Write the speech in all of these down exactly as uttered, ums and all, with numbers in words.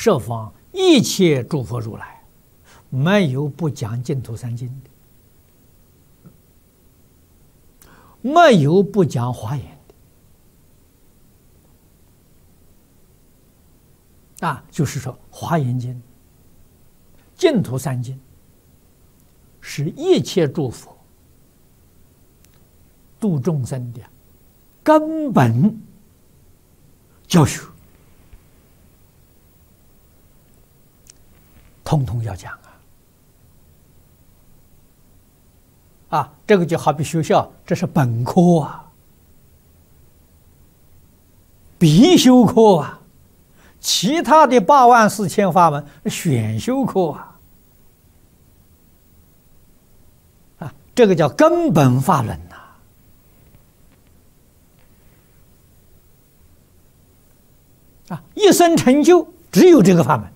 十方一切诸佛如来，没有不讲净土三经的，没有不讲华严的。啊，就是说，华严经、净土三经是一切诸佛度众生的根本教学，通通要讲啊！啊，这个就好比学校，这是本科啊，必修课啊，其他的八万四千法门选修课啊！啊，这个叫根本法论呐！啊，一生成就只有这个法门，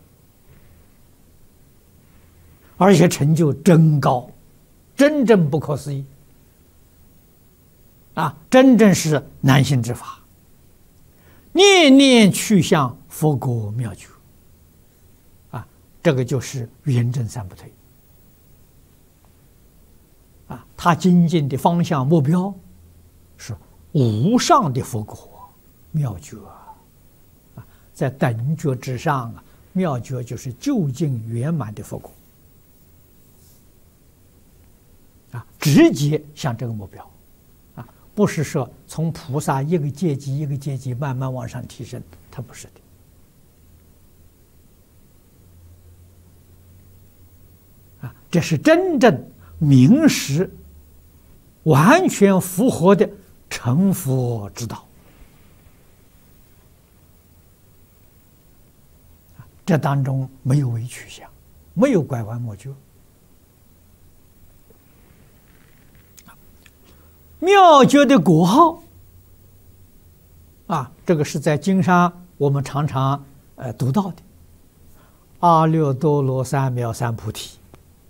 而且成就真高，真正不可思议啊！真正是难行之法，念念去向佛国妙觉啊！这个就是圆正三不退啊！他精进的方向目标是无上的佛国妙觉啊！在等觉之上啊，妙觉就是究竟圆满的佛果啊，直接向这个目标啊，不是说从菩萨一个阶级一个阶级慢慢往上提升，它不是的啊，这是真正明实、完全符合的成佛之道。这当中没有微曲相，没有拐弯抹角。妙觉的果号啊，这个是在经上我们常常呃读到的阿耨多罗三藐三菩提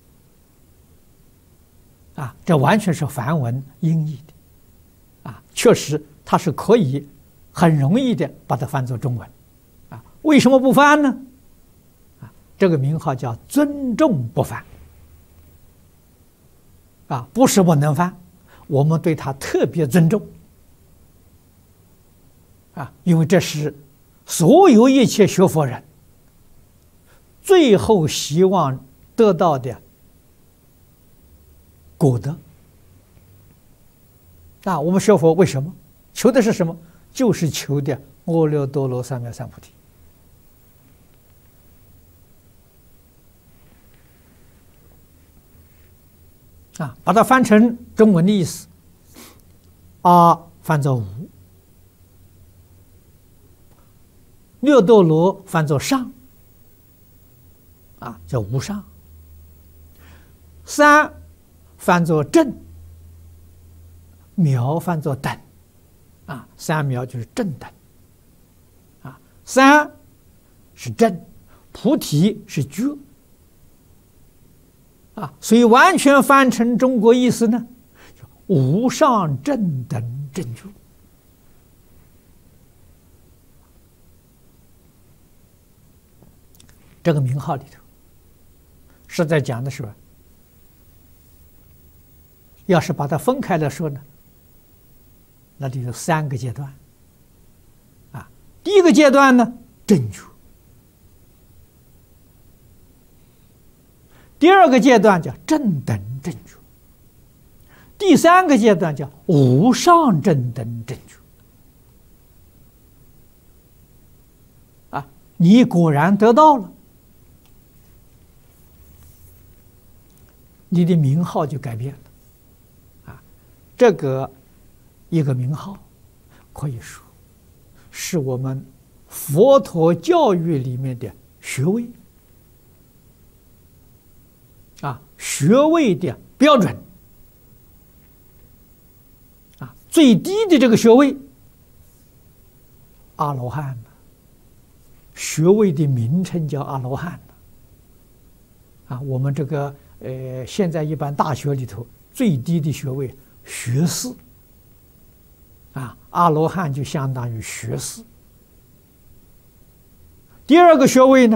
啊，这完全是梵文音译的啊，确实它是可以很容易的把它翻作中文啊，为什么不翻呢？这个名号叫尊重不翻啊，不是不能翻，我们对他特别尊重啊，因为这是所有一切学佛人最后希望得到的果德啊。我们学佛为什么求的是什么？就是求的阿耨多罗三藐三菩提。啊，把它翻成中文的意思，阿翻作无，耨多罗翻作上，啊，叫无上；三翻作正，藐翻作等，啊，三藐就是正等，啊，三是正，菩提是觉。啊，所以完全翻成中国意思呢，无上正等正觉。这个名号里头是在讲的是吧？要是把它分开来说呢，那里有三个阶段。啊，第一个阶段呢，正觉。第二个阶段叫正等正觉，第三个阶段叫无上正等正觉。啊，你果然得到了，你的名号就改变了。啊，这个一个名号，可以说是我们佛陀教育里面的学位。啊，学位的标准啊，最低的这个学位，阿罗汉，学位的名称叫阿罗汉。啊，我们这个呃，现在一般大学里头最低的学位学士，啊，阿罗汉就相当于学士。第二个学位呢，